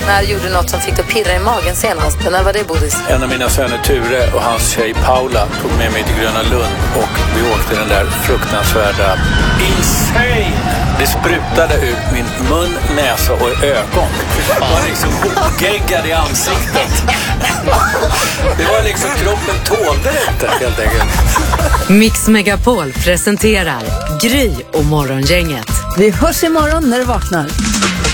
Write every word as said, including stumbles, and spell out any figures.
När gjorde du något som fick dig pirra i magen senast? När var det, Bodis? En av mina söner Ture och hans tjej Paula tog med mig till Gröna Lund och vi åkte den där fruktansvärda insane. Det sprutade ut min mun, näsa och ögon. Det var liksom geggad i ansiktet. Det var liksom, kroppen tålde det inte helt enkelt. Mix Megapol presenterar Gry och Morgongänget. Vi hörs imorgon när du vaknar.